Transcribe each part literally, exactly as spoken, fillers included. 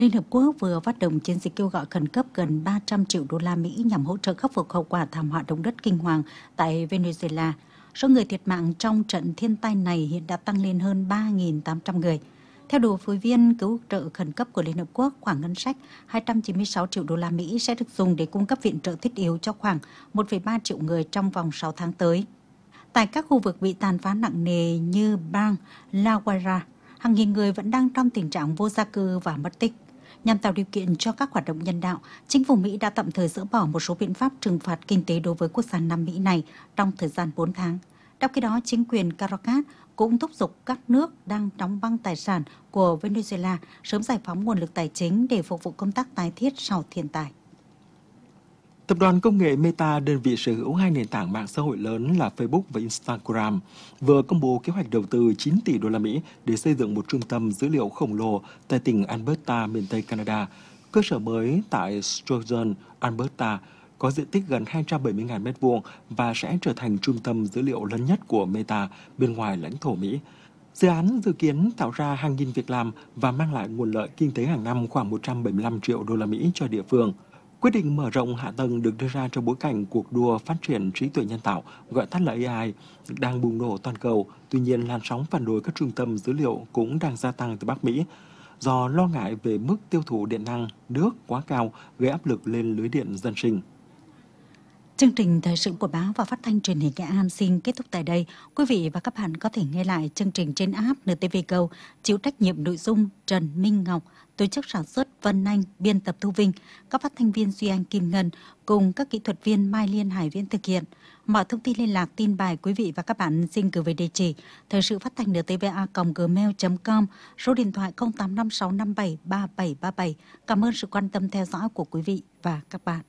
Liên Hợp Quốc vừa phát động chiến dịch kêu gọi khẩn cấp gần ba trăm triệu đô la Mỹ nhằm hỗ trợ khắc phục hậu quả thảm họa động đất kinh hoàng tại Venezuela. Số người thiệt mạng trong trận thiên tai này hiện đã tăng lên hơn ba nghìn tám trăm người. Theo điều phối viên cứu trợ khẩn cấp của Liên Hợp Quốc, khoản ngân sách hai trăm chín mươi sáu triệu đô la Mỹ sẽ được dùng để cung cấp viện trợ thiết yếu cho khoảng một phẩy ba triệu người trong vòng sáu tháng tới. Tại các khu vực bị tàn phá nặng nề như bang La Guaira, hàng nghìn người vẫn đang trong tình trạng vô gia cư và mất tích. Nhằm tạo điều kiện cho các hoạt động nhân đạo, chính phủ Mỹ đã tạm thời dỡ bỏ một số biện pháp trừng phạt kinh tế đối với quốc gia Nam Mỹ này trong thời gian bốn tháng. Trong khi đó, chính quyền Caracas cũng thúc giục các nước đang đóng băng tài sản của Venezuela sớm giải phóng nguồn lực tài chính để phục vụ công tác tái thiết sau thiên tai. Tập đoàn công nghệ Meta, đơn vị sở hữu hai nền tảng mạng xã hội lớn là Facebook và Instagram, vừa công bố kế hoạch đầu tư chín tỷ đô la Mỹ để xây dựng một trung tâm dữ liệu khổng lồ tại tỉnh Alberta, miền Tây Canada. Cơ sở mới tại Sturgeon, Alberta, có diện tích gần hai trăm bảy mươi nghìn mét vuông và sẽ trở thành trung tâm dữ liệu lớn nhất của Meta bên ngoài lãnh thổ Mỹ. Dự án dự kiến tạo ra hàng nghìn việc làm và mang lại nguồn lợi kinh tế hàng năm khoảng một trăm bảy mươi lăm triệu đô la Mỹ cho địa phương. Quyết định mở rộng hạ tầng được đưa ra trong bối cảnh cuộc đua phát triển trí tuệ nhân tạo, gọi tắt là A I, đang bùng nổ toàn cầu. Tuy nhiên, làn sóng phản đối các trung tâm dữ liệu cũng đang gia tăng từ Bắc Mỹ, do lo ngại về mức tiêu thụ điện năng, nước quá cao gây áp lực lên lưới điện dân sinh. Chương trình thời sự của báo và phát thanh truyền hình Nghệ An xin kết thúc tại đây. Quý vị và các bạn có thể nghe lại chương trình trên app en tê vê Go, chịu trách nhiệm nội dung Trần Minh Ngọc, tổ chức sản xuất Vân Anh, biên tập Thu Vinh, các phát thanh viên Duy Anh Kim Ngân cùng các kỹ thuật viên Mai Liên Hải Viễn thực hiện. Mọi thông tin liên lạc tin bài quý vị và các bạn xin gửi về địa chỉ thời sự phát thanh en tê vê a còng gmail chấm com, số điện thoại không tám năm sáu năm bảy ba bảy ba bảy. Cảm ơn sự quan tâm theo dõi của quý vị và các bạn.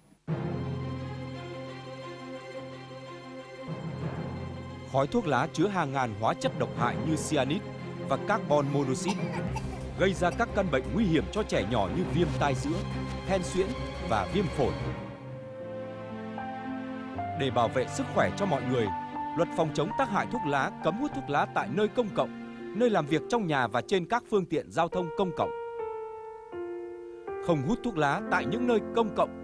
Khói thuốc lá chứa hàng ngàn hóa chất độc hại như cyanide và carbon monoxide, gây ra các căn bệnh nguy hiểm cho trẻ nhỏ như viêm tai giữa, hen suyễn và viêm phổi. Để bảo vệ sức khỏe cho mọi người, Luật phòng chống tác hại thuốc lá cấm hút thuốc lá tại nơi công cộng, nơi làm việc trong nhà và trên các phương tiện giao thông công cộng. Không hút thuốc lá tại những nơi công cộng